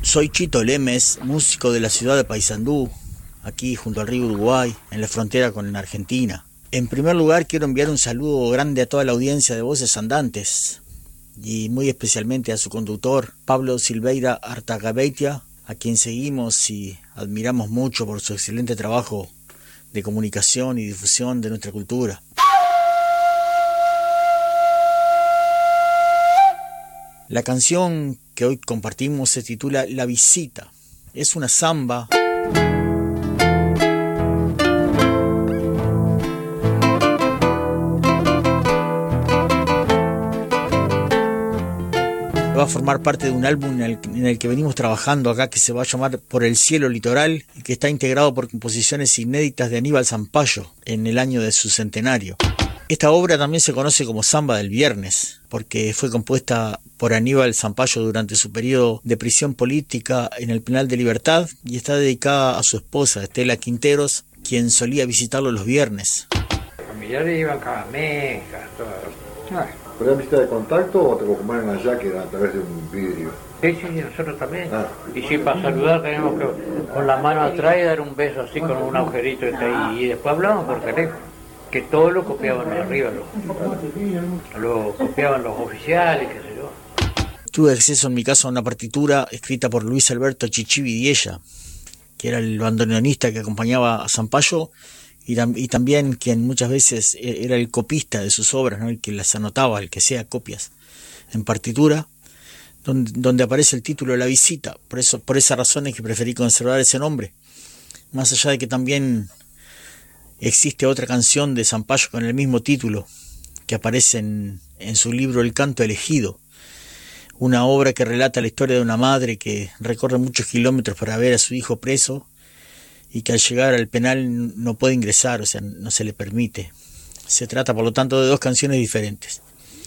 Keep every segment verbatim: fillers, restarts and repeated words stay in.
Soy Chito Lemes, músico de la ciudad de Paysandú, aquí junto al río Uruguay, en la frontera con la Argentina. En primer lugar quiero enviar un saludo grande a toda la audiencia de Voces Andantes y muy especialmente a su conductor, Pablo Silveira Artagabeitia, a quien seguimos y admiramos mucho por su excelente trabajo de comunicación y difusión de nuestra cultura. La canción que hoy compartimos se titula La Visita. Es una samba va a formar parte de un álbum en el, en el que venimos trabajando acá, que se va a llamar Por el Cielo Litoral, y que está integrado por composiciones inéditas de Aníbal Zampayo en el año de su centenario. Esta obra también se conoce como Samba del Viernes, porque fue compuesta por Aníbal Zampayo durante su periodo de prisión política en el Penal de Libertad, y está dedicada a su esposa, Estela Quinteros, quien solía visitarlo los viernes. Los familiares iban cada mes, todo. Ah. ¿Pero era visita de contacto o te acompañan allá que era a través de un vidrio? Sí, sí, nosotros también. Ah. Y sí, para saludar tenemos que con la mano atrás y dar un beso así con un agujerito que está ahí. Y después hablamos por teléfono, que todo lo copiaban de arriba, lo, lo copiaban los oficiales, qué sé yo. Tuve acceso en mi caso a una partitura escrita por Luis Alberto Chichi Vidiella, que era el bandoneonista que acompañaba a Zampayo, y, y también quien muchas veces era el copista de sus obras, ¿no? El que las anotaba, el que hacía copias en partitura, donde, donde aparece el título de La Visita. Por eso, por esa razón es que preferí conservar ese nombre, más allá de que también existe otra canción de Zampayo con el mismo título que aparece en, en su libro El Canto Elegido, una obra que relata la historia de una madre que recorre muchos kilómetros para ver a su hijo preso y que al llegar al penal no puede ingresar, o sea, no se le permite. Se trata, por lo tanto, de dos canciones diferentes.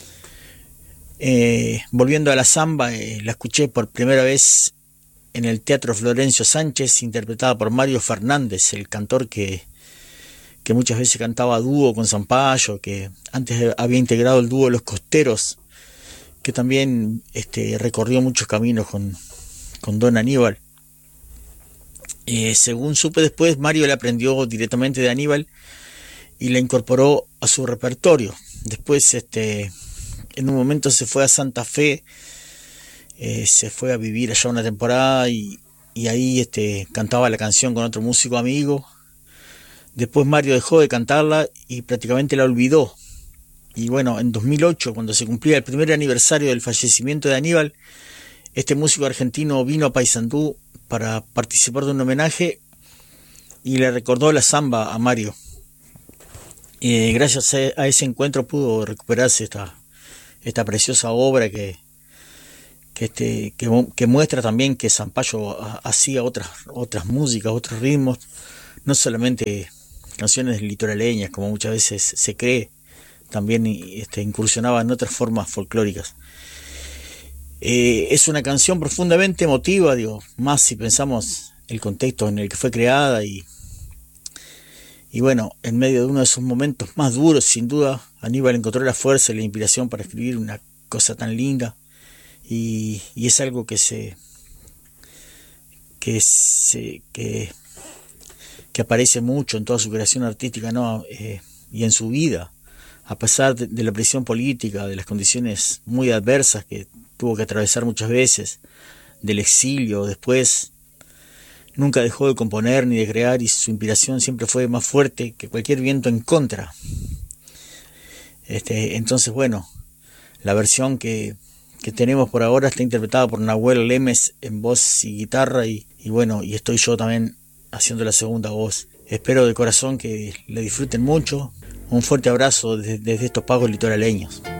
Eh, volviendo a la samba, eh, la escuché por primera vez en el Teatro Florencio Sánchez, interpretada por Mario Fernández, el cantor que, que muchas veces cantaba dúo con Zampayo, que antes había integrado el dúo Los Costeros, que también este, recorrió muchos caminos con, con Don Aníbal. Eh, según supe después, Mario la aprendió directamente de Aníbal y la incorporó a su repertorio. Después, este, en un momento se fue a Santa Fe, eh, se fue a vivir allá una temporada y, y ahí este, cantaba la canción con otro músico amigo. Después Mario dejó de cantarla y prácticamente la olvidó. Y bueno, en dos mil ocho, cuando se cumplía el primer aniversario del fallecimiento de Aníbal, este músico argentino vino a Paysandú para participar de un homenaje y le recordó la samba a Mario. Eh, gracias a ese encuentro pudo recuperarse esta, esta preciosa obra que, que, este, que, que muestra también que Zampayo hacía otras, otras músicas, otros ritmos, no solamente canciones litoraleñas como muchas veces se cree, también este, incursionaba en otras formas folclóricas. Eh, es una canción profundamente emotiva, digo, más si pensamos el contexto en el que fue creada y, y bueno, en medio de uno de esos momentos más duros, sin duda, Aníbal encontró la fuerza y la inspiración para escribir una cosa tan linda y, y es algo que se que se que, que aparece mucho en toda su creación artística, ¿no? Eh, y en su vida, a pesar de, de la prisión política, de las condiciones muy adversas que tuvo que atravesar muchas veces, del exilio después, nunca dejó de componer ni de crear y su inspiración siempre fue más fuerte que cualquier viento en contra. Este, entonces, bueno, la versión que, que tenemos por ahora está interpretada por Nahuel Lemes en voz y guitarra y, y bueno, y estoy yo también haciendo la segunda voz. Espero de corazón que la disfruten mucho. Un fuerte abrazo desde, desde estos pagos litoraleños.